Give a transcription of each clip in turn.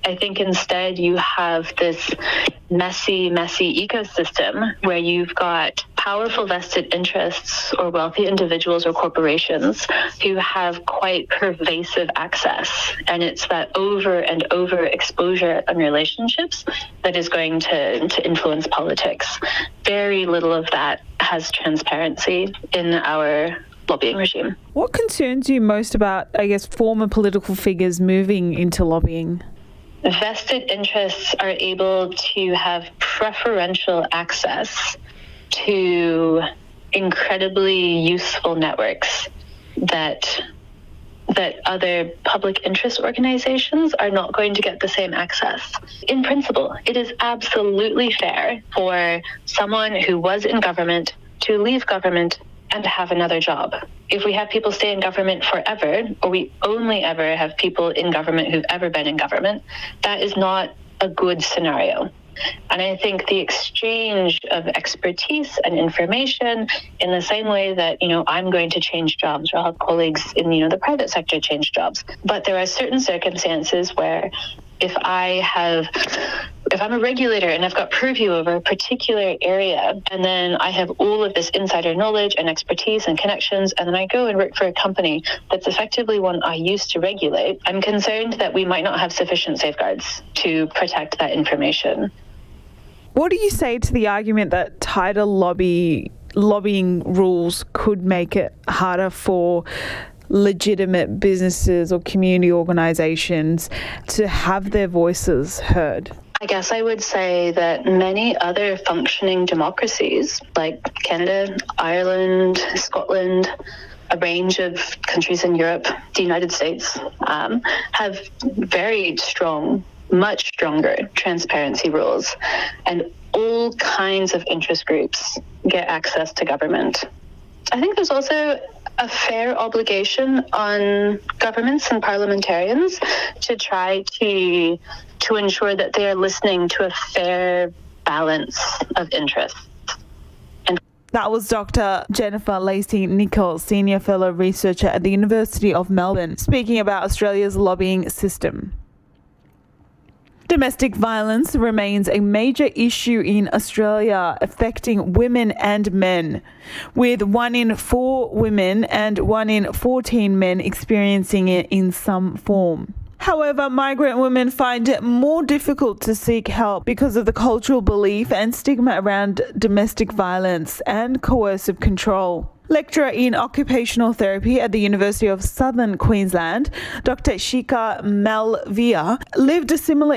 I think instead you have this messy ecosystem where you've got powerful vested interests or wealthy individuals or corporations who have quite pervasive access. And it's that over and over exposure on relationships that is going to influence politics. Very little of that has transparency in our lobbying regime. What concerns you most about, I guess, former political figures moving into lobbying? Vested interests are able to have preferential access to incredibly useful networks that other public interest organizations are not going to get the same access. In principle, it is absolutely fair for someone who was in government to leave government and have another job. If we have people stay in government forever, or we only ever have people in government who've ever been in government, that is not a good scenario. And I think the exchange of expertise and information in the same way that, I'm going to change jobs, or I'll have colleagues in, the private sector change jobs. But there are certain circumstances where if I'm a regulator and I've got purview over a particular area, and then I have all of this insider knowledge and expertise and connections, and then I go and work for a company that's effectively one I used to regulate, I'm concerned that we might not have sufficient safeguards to protect that information. What do you say to the argument that tighter lobbying rules could make it harder for legitimate businesses or community organisations to have their voices heard? I guess I would say that many other functioning democracies like Canada, Ireland, Scotland, a range of countries in Europe, the United States, have very strong, much stronger transparency rules, and all kinds of interest groups get access to government. I think there's also a fair obligation on governments and parliamentarians to try to ensure that they are listening to a fair balance of interests. That was Dr. Jennifer Lacey-Nichols, Senior Fellow Researcher at the University of Melbourne, speaking about Australia's lobbying system. Domestic violence remains a major issue in Australia, affecting women and men, with 1 in 4 women and 1 in 14 men experiencing it in some form. However, migrant women find it more difficult to seek help because of the cultural belief and stigma around domestic violence and coercive control. Lecturer in occupational therapy at the University of Southern Queensland, Dr. Shika Malviya, lived a similar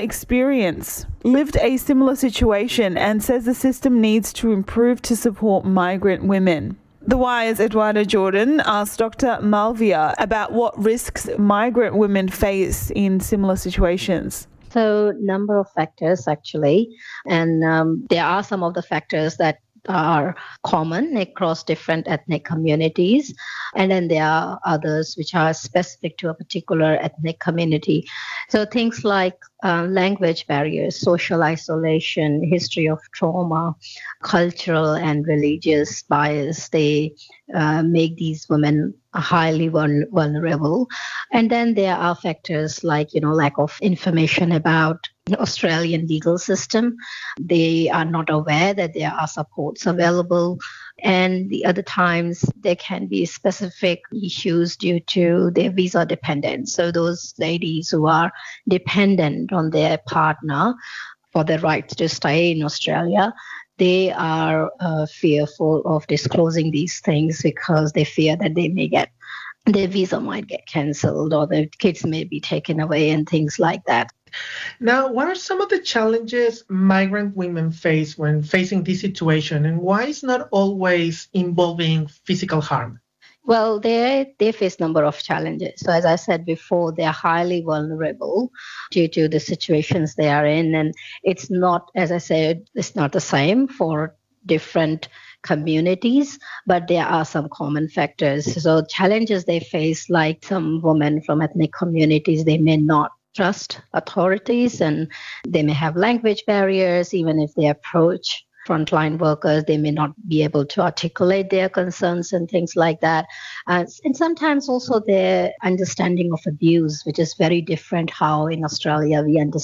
situation and says the system needs to improve to support migrant women. The Wire's Eduardo Jordan asked Dr. Malviya about what risks migrant women face in similar situations. So, number of factors actually, and there are some of the factors that are common across different ethnic communities, and then there are others which are specific to a particular ethnic community. So things like language barriers, social isolation, history of trauma, cultural and religious bias, they make these women highly vulnerable. And then there are factors like, lack of information about the Australian legal system. They are not aware that there are supports available. And the other times there can be specific issues due to their visa dependence. So those ladies who are dependent on their partner for their right to stay in Australia, they are fearful of disclosing these things because they fear that their visa might get cancelled or their kids may be taken away and things like that. Now, what are some of the challenges migrant women face when facing this situation, and why is not always involving physical harm? Well, they face a number of challenges. So as I said before, they're highly vulnerable due to the situations they are in. And it's not, as I said, it's not the same for different communities, but there are some common factors. So challenges they face, like some women from ethnic communities, they may not trust authorities and they may have language barriers. Even if they approach frontline workers, they may not be able to articulate their concerns and things like that. And sometimes also their understanding of abuse, which is very different how in Australia we understand